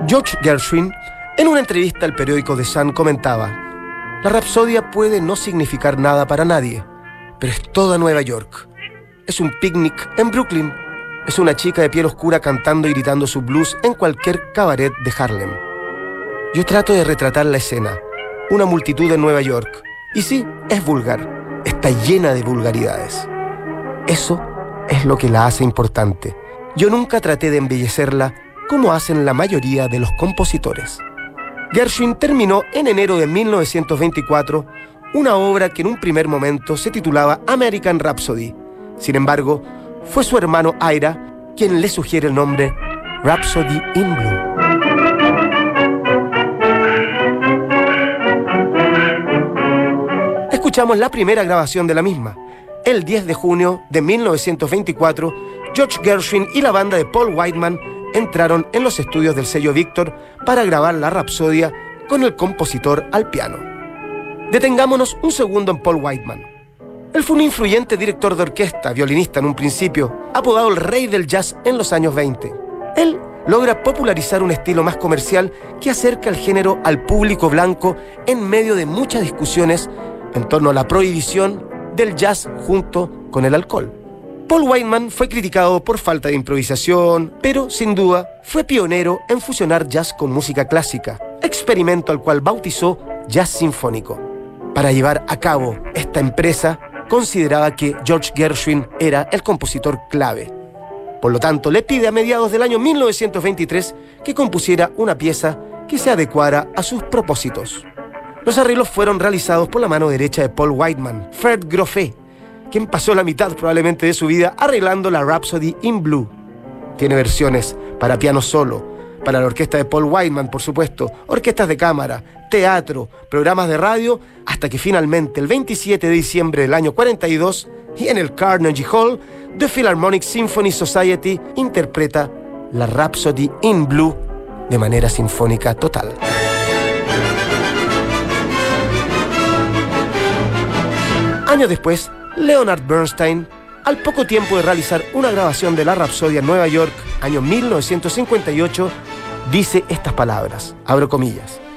George Gershwin, en una entrevista al periódico The Sun, comentaba: la Rapsodia puede no significar nada para nadie, pero es toda Nueva York. Es un picnic en Brooklyn. Es una chica de piel oscura cantando y gritando su blues en cualquier cabaret de Harlem. Yo trato de retratar la escena, una multitud en Nueva York. Y sí, es vulgar, está llena de vulgaridades. Eso es lo que la hace importante. Yo nunca traté de embellecerla como hacen la mayoría de los compositores. Gershwin terminó en enero de 1924 una obra que en un primer momento se titulaba American Rhapsody. Sin embargo, fue su hermano Ira quien le sugiere el nombre Rhapsody in Blue. Escuchamos la primera grabación de la misma. El 10 de junio de 1924, George Gershwin y la banda de Paul Whiteman entraron en los estudios del sello Victor para grabar la Rapsodia con el compositor al piano. Detengámonos un segundo en Paul Whiteman. Él fue un influyente director de orquesta, violinista en un principio, apodado el rey del jazz en los años 20. Él logra popularizar un estilo más comercial que acerca el género al público blanco en medio de muchas discusiones en torno a la prohibición del jazz junto con el alcohol. Paul Whiteman fue criticado por falta de improvisación, pero sin duda fue pionero en fusionar jazz con música clásica, experimento al cual bautizó jazz sinfónico. Para llevar a cabo esta empresa, consideraba que George Gershwin era el compositor clave. Por lo tanto, le pide a mediados del año 1923 que compusiera una pieza que se adecuara a sus propósitos. Los arreglos fueron realizados por la mano derecha de Paul Whiteman, Fred Groffet, quien pasó la mitad probablemente de su vida arreglando la Rhapsody in Blue. Tiene versiones para piano solo, para la orquesta de Paul Whiteman, por supuesto, orquestas de cámara, teatro, programas de radio, hasta que finalmente el 27 de diciembre del año 42, y en el Carnegie Hall, The Philharmonic Symphony Society interpreta la Rhapsody in Blue de manera sinfónica total. Años después, Leonard Bernstein, al poco tiempo de realizar una grabación de la Rapsodia en Nueva York, año 1958, dice estas palabras, abro comillas: